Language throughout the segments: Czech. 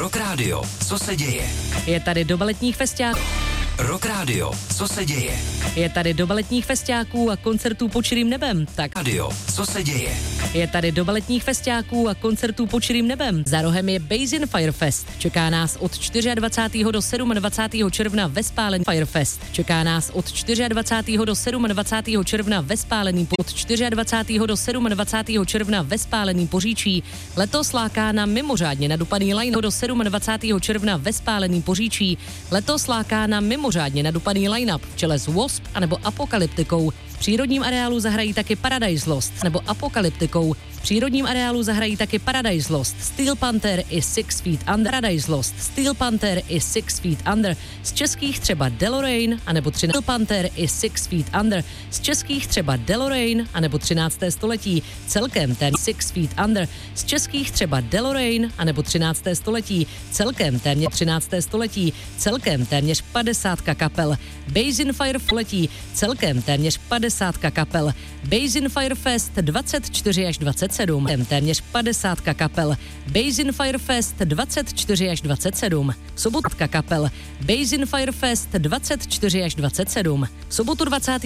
Rock Radio, co se děje? Je tady doba letních festiáků. Rock Radio, co se děje? Je tady doba letních festiáků a koncertů pod čirým nebem. Tak Radio, co se děje? Je tady doba letních festiáků a koncertů pod čirým nebem. Za rohem je Basin Firefest. Čeká nás od 24. do 27. června ve Spálení Firefest. Čeká nás od 24. do 27. června ve Spálení. Od 24. do 27. června ve Spálení Poříčí. Letos láká na mimořádně nadupaný line do 27. června ve Spálení Poříčí. Letos láká na mimořádně nadupaný line-up v čele s Wasp anebo Apokalyptikou. V přírodním areálu zahrají taky Paradise Lost nebo Apokalyptikou. V přírodním areálu zahrají taky Paradise Lost, Steel Panther i Six Feet Under. Paradise Lost, Steel Panther i Six Feet Under. Z českých třeba Deloraine anebo Steel Panther i Six Feet Under. Z českých třeba Deloraine anebo 13. století. Celkem ten Six Feet Under. Z českých třeba Deloraine anebo 13. století. Celkem téměř 13. století. Celkem téměř 50 kapel. Basin Firefest letí. Celkem téměř 50 kapel. Basin Firefest 24 až 27. Téměř 50 kapel. Basin Firefest 24 až 27. Sobotka kapel. Basin Firefest 24 až 27. Sobotu 20.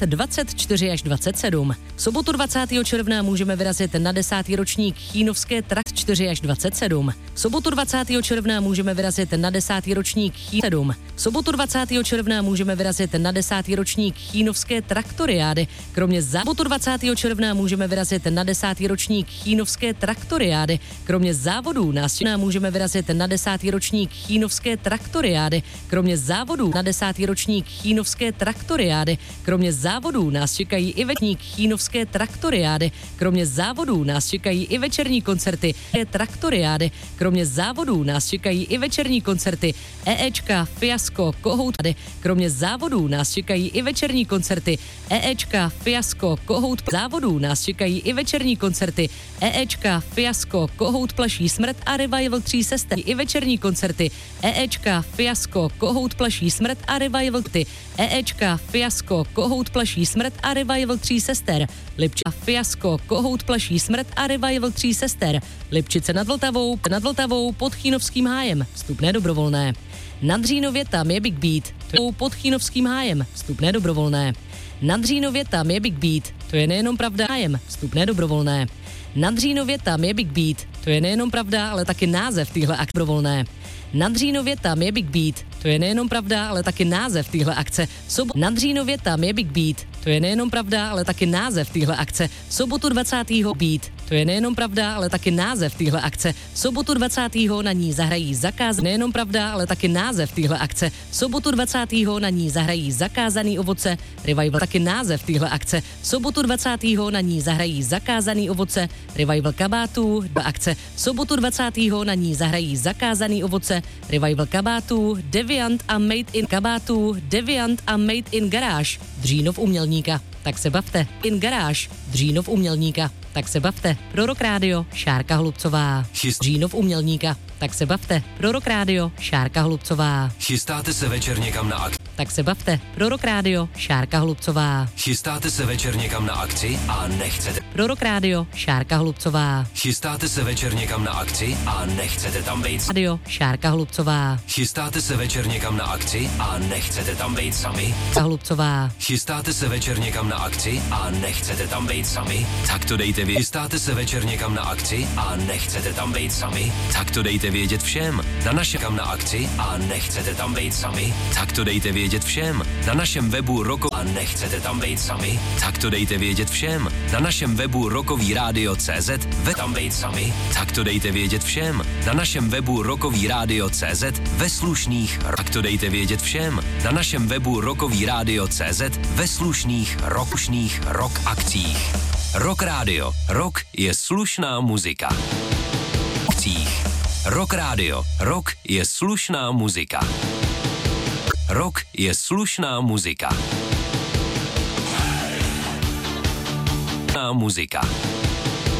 24 až 27. Sobotu 20. června můžeme vyrazit na 10. ročník Chínovské trakt 4 až 27. Sobotu 20. června můžeme vyrazit na 10. ročník 7. Sobotu 20. června můžeme vyrazit na 10. ročník Chínovské traktoriády. Kromě závodu 20. června můžeme vyrazit na 10. ročník Chínovské traktoriády. Kromě závodů nás můžeme vyrazit na 10. ročník Chínovské traktoriády. Kromě závodů na 10. ročník Chínovské traktoriády. Kromě závodů nás čekají i večerní Chínovské traktoriády. Kromě závodů nás čekají i večerní koncerty traktoriády. Kromě závodů nás čekají i večerní koncerty EEčka, Fiasko, Kohout. Kromě závodů nás čekají i večerní koncerty EEčka, Fiasko, Kohout. Závodů nás čekají i večerní koncerty EEčka, Fiasko, Kohout plaší smrt a Revival 3 sester. I večerní koncerty EEčka, Fiasko, Kohout plaší smrt a Revival ty EEčka, Fiasko, Kohout plaší smrt a Revival 3 sester. Lipčice, Fiasko, Kohout plaší smrt a Revival 3 sester. Lipčice nad Vltavou pod Chínovským hájem. Vstupné dobrovolné. Na Dřínově tam je Big Beat. Pod Chínovským hájem. Vstupné dobrovolné. Na Dřínově tam je Big Beat. To je nejenom pravda, hájem. Vstupné dobrovolné. Na Dřínově tam je Big Beat. To je nejenom pravda, ale taky název téhle akce dobrovolné. Na Dřínově tam je Big Beat. To je nejenom pravda, ale taky název téhle akce. Na Dřínově tam je Big Beat. To je nejenom pravda, ale taky název téhle akce. Sobotu 20. Beat. To je nejenom pravda, ale taky název téhle akce. Sobotu 20. na ní zahrají zakázaný. Nejenom pravda, ale taky název téhle akce. Sobotu 20. na ní zahrají zakázaný ovoce. Revival taky název téhle akce. Sobotu 20. na ní zahrají zakázaný ovoce. Revival kabátů akce. Sobotu 20. na ní zahrají zakázaný ovoce. Revival kabátů, Deviant a Made in kabátů, Deviant a Made in Garage. Dřínov umělníka. Tak se bavte. In Garage. Dřínov umělníka. Tak se bavte. Pro Rock Radio, Šárka Hlubcová. Dřínov umělníka. Tak se bavte. Pro Rock Radio, Šárka Hlubcová. Chystáte se večer někam na akci? Tak se bavte. Pro Rock Radio, Šárka Hlubcová. Chystáte se večer někam na akci a nechcete? Pro Rock Radio, Šárka Hlubcová. Chystáte se večer někam na akci a nechcete tam být? Radio, Šárka Hlubcová. Chystáte se večer někam na akci a nechcete tam být sami? Hlubcová. Chystáte se večer někam na akci a nechcete tam být sami? Tak to dejte vědět. Chystáte se večer někam na akci a nechcete tam být sami? Tak to dejte vědět všem. Na našem kam na akci a nechcete tam být sami? Tak to dejte vědět všem. Na našem webu Roko a nechcete tam být sami? Tak to dejte vědět všem. Na našem webu rokovýradio.cz ve tam být sami? Tak to dejte vědět všem. Na našem webu rokovýradio.cz ve slušných. Tak to dejte vědět všem. Na našem webu rokovýradio.cz ve slušných rock akcích. Rock Radio. Rock je slušná muzika. Rock Radio. Rock je slušná muzika. Rock je slušná muzika. Muzika.